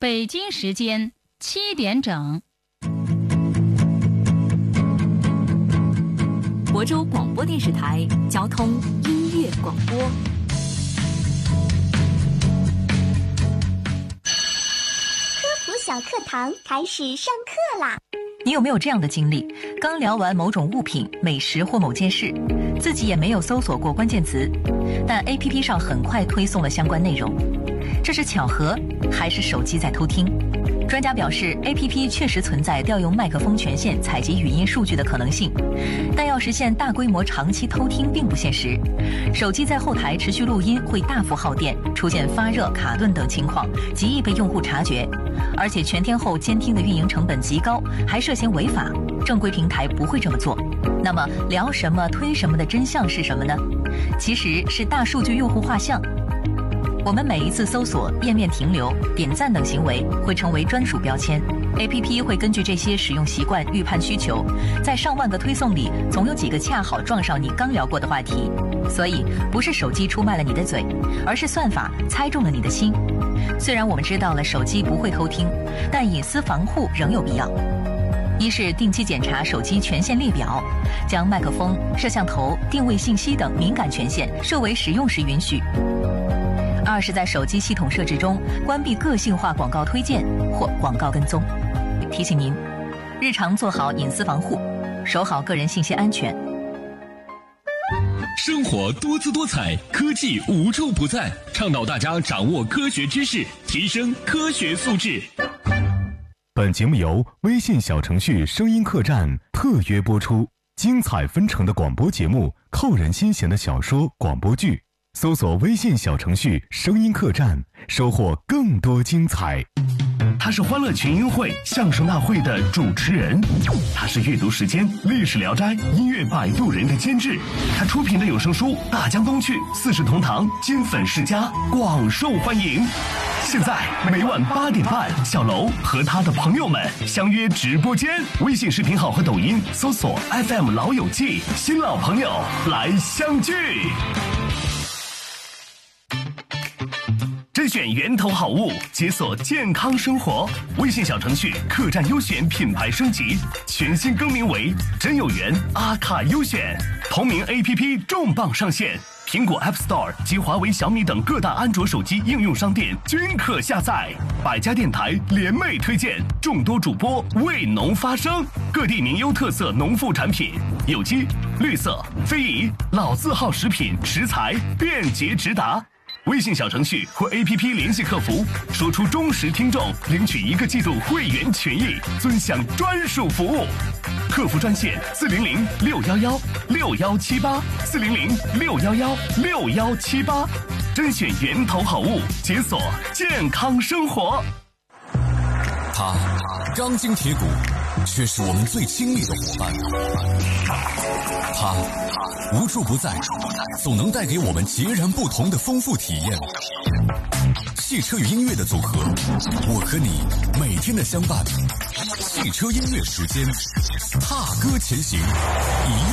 北京时间7点整。 亳州广播电视台交通音乐广播。 科普小课堂开始上课啦！ 你有没有这样的经历？刚聊完某种物品、美食或某件事，自己也没有搜索过关键词，但 APP 上很快推送了相关内容。这是巧合，还是手机在偷听？专家表示 ，APP 确实存在调用麦克风权限采集语音数据的可能性，但要实现大规模长期偷听并不现实。手机在后台持续录音会大幅耗电，出现发热、卡顿等情况，极易被用户察觉。而且全天候监听的运营成本极高，还涉嫌违法，正规平台不会这么做。那么聊什么推什么的真相是什么呢？其实是大数据用户画像。我们每一次搜索、页面停留、点赞等行为会成为专属标签 ，APP 会根据这些使用习惯预判需求，在上万个推送里，总有几个恰好撞上你刚聊过的话题。所以，不是手机出卖了你的嘴，而是算法猜中了你的心。虽然我们知道了手机不会偷听，但隐私防护仍有必要。一是定期检查手机权限列表，将麦克风、摄像头、定位信息等敏感权限设为使用时允许。二是在手机系统设置中关闭个性化广告推荐或广告跟踪。提醒您，日常做好隐私防护，守好个人信息安全。 生活多姿多彩，科技无处不在，倡导大家掌握科学知识，提升科学素质。 本节目由微信小程序声音客栈特约播出，精彩纷呈的广播节目，扣人心弦的小说、广播剧。搜索微信小程序声音客栈，收获更多精彩。 他是欢乐群英会相声大会的主持人，他是阅读时间历史聊斋音乐摆渡人的监制，他出品的有声书大江东去、四世同堂、金粉世家广受欢迎。现在每晚8点半，小楼和他的朋友们相约直播间，微信视频号和抖音搜索 FM 老友记，新老朋友来相聚。甄选源头好物，解锁健康生活。微信小程序客栈优选品牌升级，全新更名为真有缘阿卡优选。同名 APP 重磅上线，苹果 App Store 及华为、小米等各大安卓手机应用商店均可下载。百家电台联袂推荐，众多主播为农发声，各地名优特色农副产品，有机、绿色、非遗、老字号食品食材便捷直达。微信小程序或 APP 联系客服，说出忠实听众，领取1个季度会员权益，尊享专属服务。客服专线400-611-6178，400-611-6178，甄选源头好物，解锁健康生活。 他钢筋铁骨，却是我们最亲密的伙伴。他无处不在，总能带给我们截然不同的丰富体验。汽车与音乐的组合，我和你每天的相伴。汽车音乐时间，踏歌前行，一